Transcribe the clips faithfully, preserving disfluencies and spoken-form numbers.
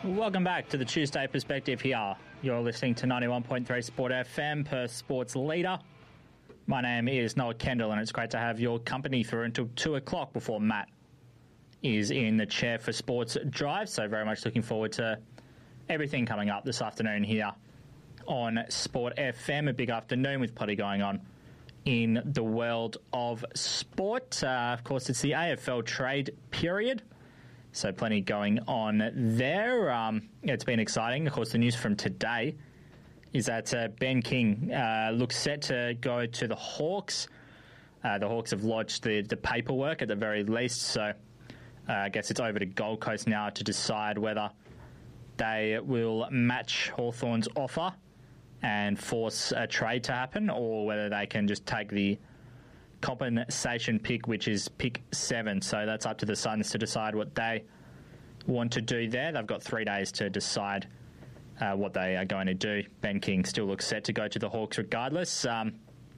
Welcome back to the Tuesday Perspective here. You're listening to ninety-one point three Sport F M, Perth Sports Leader. My name is Noah Kendall, and it's great to have your company through until two o'clock before Matt is in the chair for Sports Drive. So very much looking forward to everything coming up this afternoon here on Sport F M. A big afternoon with plenty going on in the world of sport. Uh, of course, it's the A F L trade period. So plenty going on there. Um, it's been exciting. Of course, the news from today is that uh, Ben King uh, looks set to go to the Hawks. Uh, the Hawks have lodged the, the paperwork at the very least. So uh, I guess it's over to Gold Coast now to decide whether they will match Hawthorn's offer and force a trade to happen, or whether they can just take the compensation pick, which is pick seven. So that's up to the Suns to decide what they want to do there. They've got three days to decide uh, what they are going to do. Ben King still looks set to go to the Hawks regardless. Um,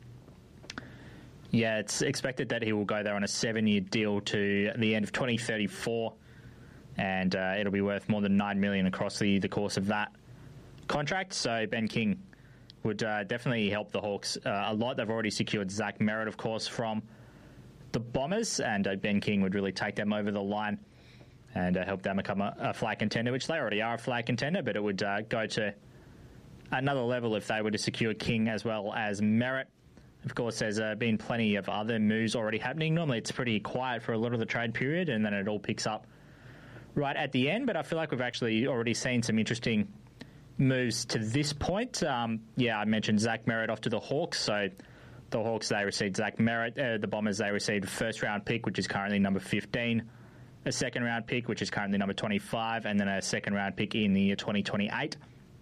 yeah, it's expected that he will go there on a seven-year deal to the end of twenty thirty-four, and uh, it'll be worth more than nine million dollars across the, the course of that contract. So Ben King would uh, definitely help the Hawks uh, a lot. They've already secured Zach Merritt, of course, from the Bombers, and uh, Ben King would really take them over the line and uh, help them become a, a flag contender, which they already are a flag contender, but it would uh, go to another level if they were to secure King as well as Merritt. Of course, there's uh, been plenty of other moves already happening. Normally it's pretty quiet for a lot of the trade period, and then it all picks up right at the end, but I feel like we've actually already seen some interesting moves to this point. Um, yeah, I mentioned Zach Merritt off to the Hawks. So the Hawks, they received Zach Merritt. Uh, the Bombers, they received a first-round pick, which is currently number fifteen, a second-round pick, which is currently number twenty-five, and then a second-round pick in the year twenty twenty-eight.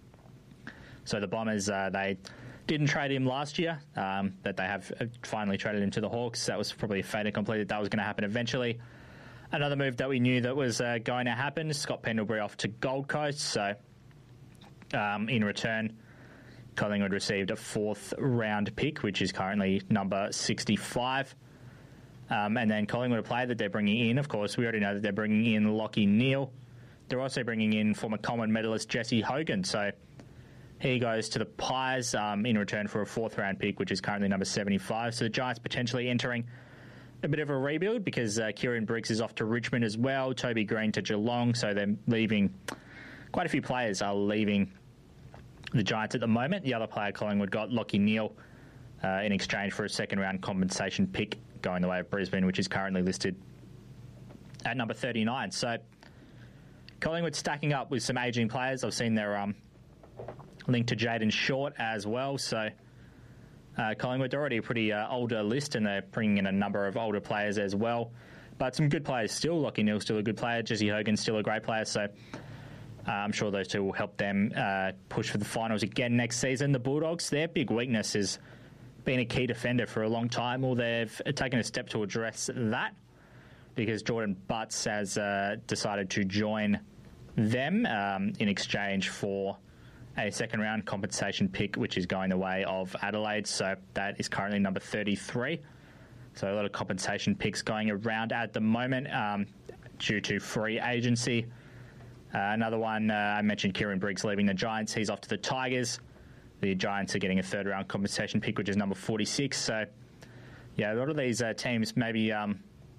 So the Bombers, uh, they didn't trade him last year, um, but they have finally traded him to the Hawks. That was probably a fait accompli that that was going to happen eventually. Another move that we knew that was uh, going to happen, Scott Pendlebury off to Gold Coast. So Um, in return, Collingwood received a fourth round pick, which is currently number sixty-five. Um, and then Collingwood, a player that they're bringing in, of course, we already know that they're bringing in Lachie Neale. They're also bringing in former Coleman medalist Jesse Hogan. So he goes to the Pies um, in return for a fourth round pick, which is currently number seventy-five. So the Giants potentially entering a bit of a rebuild because uh, Kieran Briggs is off to Richmond as well, Toby Green to Geelong. So they're leaving, quite a few players are leaving the Giants at the moment. The other player Collingwood got, Lachie Neale, uh, in exchange for a second-round compensation pick going the way of Brisbane, which is currently listed at number thirty-nine. So Collingwood stacking up with some ageing players. I've seen their um, link to Jaden Short as well. So uh, Collingwood are already a pretty uh, older list, and they're bringing in a number of older players as well. But some good players still. Lachie Neale's still a good player. Jesse Hogan's still a great player. So Uh, I'm sure those two will help them uh, push for the finals again next season. The Bulldogs, their big weakness has been a key defender for a long time. Well, they've taken a step to address that because Jordan Butts has uh, decided to join them um, in exchange for a second-round compensation pick, which is going the way of Adelaide. So that is currently number thirty-three. So a lot of compensation picks going around at the moment um, due to free agency. Uh, another one, uh, I mentioned Kieran Briggs leaving the Giants. He's off to the Tigers. The Giants are getting a third-round compensation pick, which is number forty-six. So, yeah, a lot of these uh, teams maybe, um,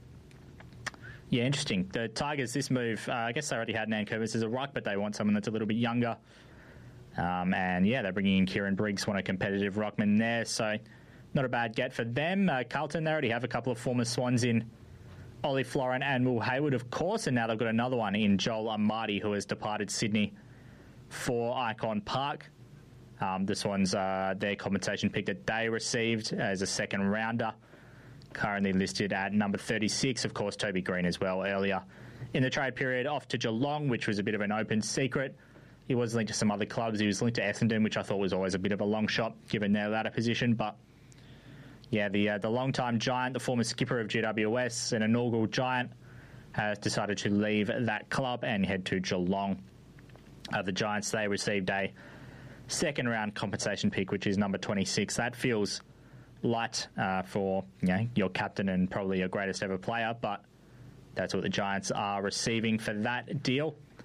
yeah, interesting. The Tigers, this move, uh, I guess they already had Nan Kervis as a ruck, but they want someone that's a little bit younger. Um, and, yeah, they're bringing in Kieran Briggs, one a competitive ruckman there. So, not a bad get for them. Uh, Carlton, they already have a couple of former Swans in Ollie Florin and Will Hayward, of course, and now they've got another one in Joel Amati, who has departed Sydney for Icon Park. Um, this one's uh, their compensation pick that they received as a second rounder, currently listed at number thirty-six. Of course, Toby Green as well earlier in the trade period, off to Geelong, which was a bit of an open secret. He was linked to some other clubs. He was linked to Essendon, which I thought was always a bit of a long shot given their ladder position, but yeah, the uh, the long-time Giant, the former skipper of G W S, an inaugural Giant, has decided to leave that club and head to Geelong. Uh, the Giants, they received a second-round compensation pick, which is number twenty-six. That feels light uh, for you know, your captain and probably your greatest ever player, but that's what the Giants are receiving for that deal.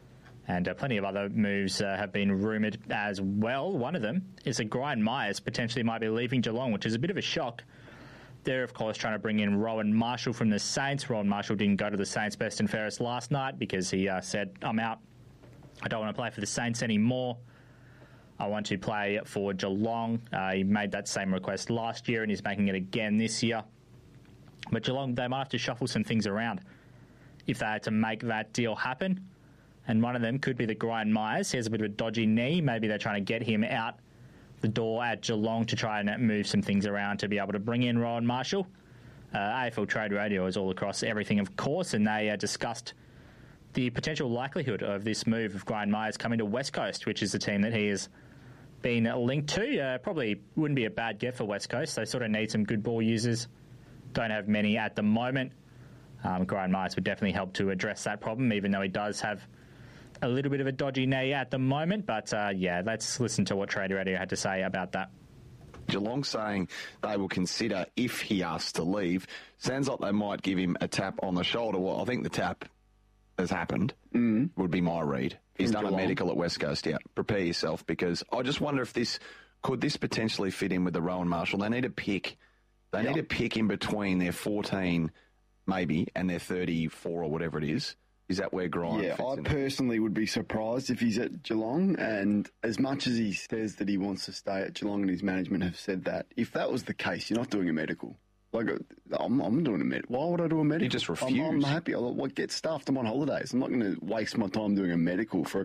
And uh, plenty of other moves uh, have been rumoured as well. One of them is that Brian Myers potentially might be leaving Geelong, which is a bit of a shock. They're, of course, trying to bring in Rowan Marshall from the Saints. Rowan Marshall didn't go to the Saints best and fairest last night because he uh, said, I'm out. I don't want to play for the Saints anymore. I want to play for Geelong. Uh, he made that same request last year and he's making it again this year. But Geelong, they might have to shuffle some things around if they had to make that deal happen. And one of them could be the Brian Myers. He has a bit of a dodgy knee. Maybe they're trying to get him out the door at Geelong to try and move some things around to be able to bring in Rowan Marshall. Uh, A F L Trade Radio is all across everything, of course, and they uh, discussed the potential likelihood of this move of Brian Myers coming to West Coast, which is the team that he has been linked to. Uh, probably wouldn't be a bad get for West Coast. They sort of need some good ball users. Don't have many at the moment. Um, Brian Myers would definitely help to address that problem, even though he does have a little bit of a dodgy knee at the moment. But, uh, yeah, let's listen to what Trader Radio had to say about that. Geelong saying they will consider if he asks to leave. Sounds like they might give him a tap on the shoulder. Well, I think the tap has happened, mm. would be my read. He's done Geelong. a medical at West Coast. Yeah, prepare yourself, because I just wonder if this, could this potentially fit in with the Rowan Marshall? They need a pick. They yep. need a pick in between their fourteen, maybe, and their thirty-four or whatever it is. Is that where Grind Yeah, fits I in? personally would be surprised if he's at Geelong, and as much as he says that he wants to stay at Geelong and his management have said that, if that was the case, you're not doing a medical. Like, I'm, I'm doing a medical. Why would I do a medical? You just refuse. I'm, I'm happy. I'll like, get stuffed. I'm on holidays. I'm not going to waste my time doing a medical for a